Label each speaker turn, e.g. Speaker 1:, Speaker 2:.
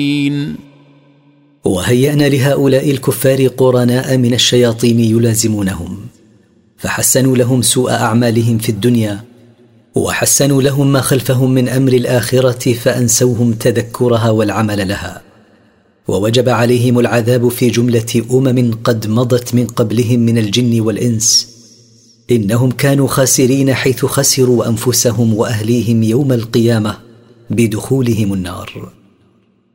Speaker 1: وهيأنا لهؤلاء الكفار قرناء من الشياطين يلازمونهم، فحسنوا لهم سوء أعمالهم في الدنيا، وحسنوا لهم ما خلفهم من أمر الآخرة فأنسوهم تذكرها والعمل لها، ووجب عليهم العذاب في جملة قد مضت من قبلهم من الجن والإنس. إنهم كانوا خاسرين حيث خسروا أنفسهم وأهليهم يوم القيامة بدخولهم النار.